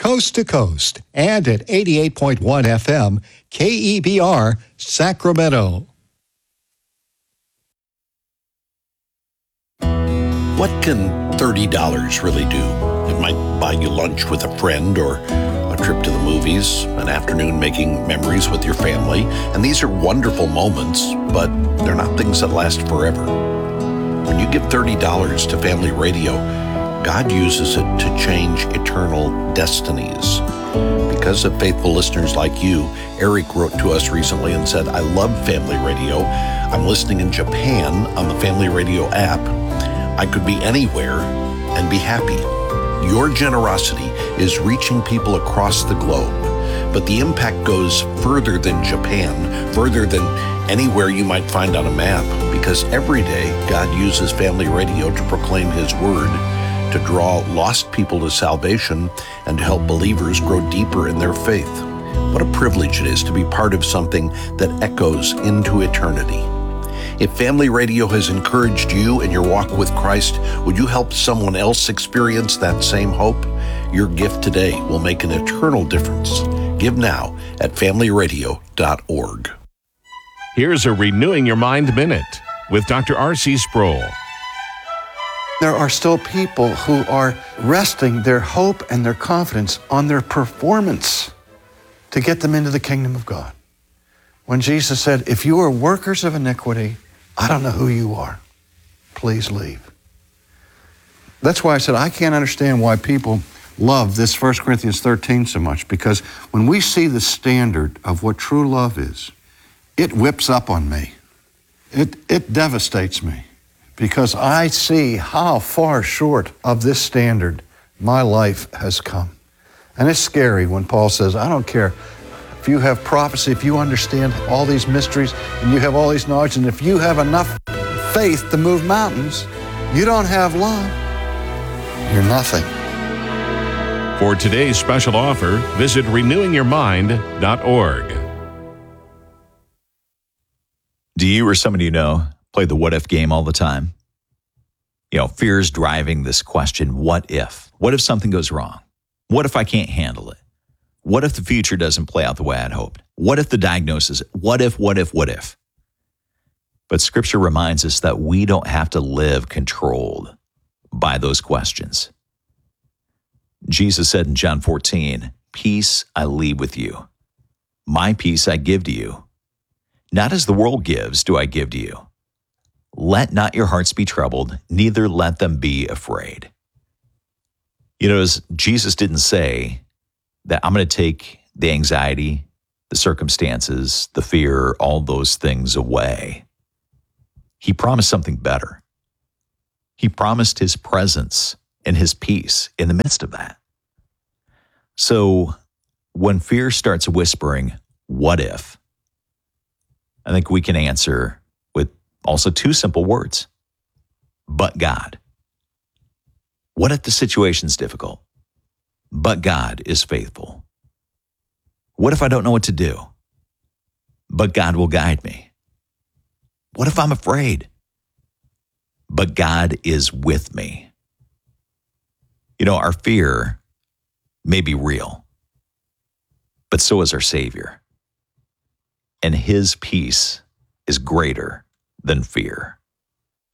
coast to coast, and at 88.1 FM, KEBR, Sacramento. What can $30 really do? It might buy you lunch with a friend or a trip to the movies, an afternoon making memories with your family. And these are wonderful moments, but they're not things that last forever. When you give $30 to Family Radio, God uses it to change eternal destinies. Because of faithful listeners like you, Eric wrote to us recently and said, I love Family Radio. I'm listening in Japan on the Family Radio app. I could be anywhere and be happy. Your generosity is reaching people across the globe, but the impact goes further than Japan, further than anywhere you might find on a map, because every day God uses Family Radio to proclaim His word, to draw lost people to salvation, and to help believers grow deeper in their faith. What a privilege it is to be part of something that echoes into eternity. If Family Radio has encouraged you in your walk with Christ, would you help someone else experience that same hope? Your gift today will make an eternal difference. Give now at familyradio.org. Here's a Renewing Your Mind Minute with Dr. R.C. Sproul. There are still people who are resting their hope and their confidence on their performance to get them into the kingdom of God. When Jesus said, if you are workers of iniquity, I don't know who you are. Please leave. That's why I said I can't understand why people love this 1 Corinthians 13 so much, because when we see the standard of what true love is, it whips up on me. It devastates me, because I see how far short of this standard my life has come. And it's scary when Paul says, I don't care if you have prophecy, if you understand all these mysteries, and you have all these knowledge, and if you have enough faith to move mountains, you don't have love, you're nothing. For today's special offer, visit renewingyourmind.org. Do you or somebody you know play the what if game all the time? You know, fear is driving this question, what if? What if something goes wrong? What if I can't handle it? What if the future doesn't play out the way I'd hoped? What if the diagnosis? What if? But Scripture reminds us that we don't have to live controlled by those questions. Jesus said in John 14, peace I leave with you. My peace I give to you. Not as the world gives do I give to you. Let not your hearts be troubled, neither let them be afraid. You know, Jesus didn't say that I'm going to take the anxiety, the circumstances, the fear, all those things away. He promised something better. He promised His presence and His peace in the midst of that. So when fear starts whispering, what if? I think we can answer with also two simple words, but God. What if the situation's difficult? But God is faithful. What if I don't know what to do? But God will guide me. What if I'm afraid? But God is with me. You know, our fear may be real, but so is our Savior. And His peace is greater than fear.